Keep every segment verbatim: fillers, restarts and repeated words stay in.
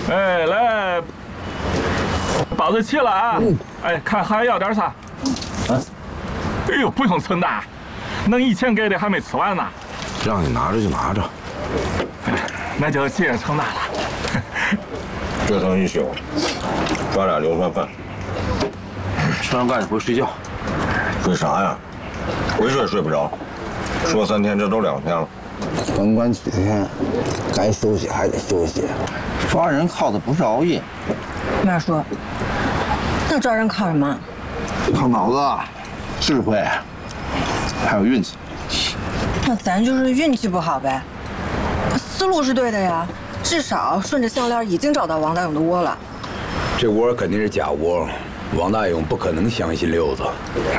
哎，来，包子齐了啊！嗯、哎，看还要点啥？啊？哎呦，不用存的，能以前给的还没吃完呢。 让你拿着就拿着。 哎，那就谢谢程大了。 折腾一宿，抓俩流川饭。 吃完饭回睡觉。 睡啥呀？回睡睡不着。说三天，这都两天了。 甭管几天，该休息还得休息。抓人靠的不是熬夜。 妈说，那抓人靠什么？ 靠脑子、智慧，还有运气。 那咱就是运气不好呗。思路是对的呀，至少顺着项链已经找到王大勇的窝了。 这窝肯定是假窝，王大勇不可能相信六子。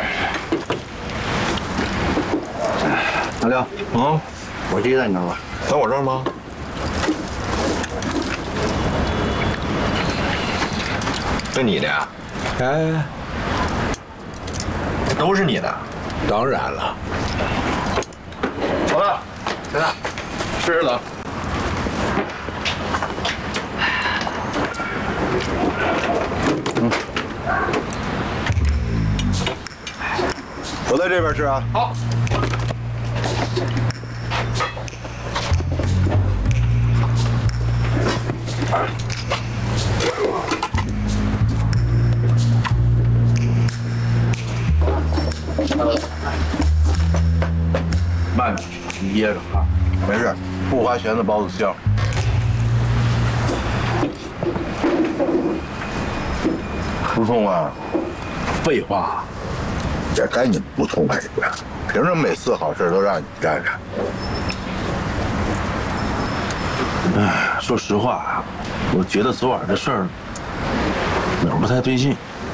老刘， 嗯， 我鸡在你那儿吧？ 在我这儿吗？这你的呀？ 哎， 都是你的。 当然了。 好了，现在吃了。 嗯，我在这边吃啊。 好。 慢点，你噎着啊。没事，不花钱的包子香。不痛快？废话，这该你们不痛快一回，凭什么每次好事都让你们沾上？哎，说实话，我觉得昨晚这事儿哪儿不太对劲。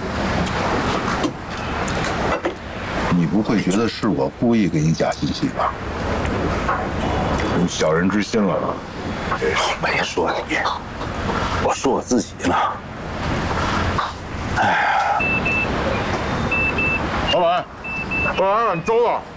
你不会觉得是我故意给你假信息吧？有小人之心了吧？没说你，我说我自己呢。哎，老板，老板，你粥了。